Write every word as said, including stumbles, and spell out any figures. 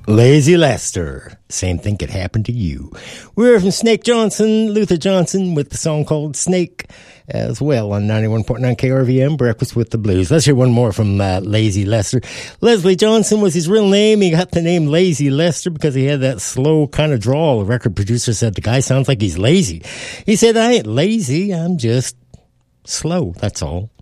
Lazy Lester. Same thing could happen to you. We're from Snake Johnson, Luther Johnson, with the song called Snake as well on ninety-one point nine K R V M, Breakfast with the Blues. Let's hear one more from uh, Lazy Lester. Leslie Johnson was his real name. He got the name Lazy Lester because he had that slow kind of drawl. The record producer said the guy sounds like he's lazy. He said, I ain't lazy, I'm just slow, that's all.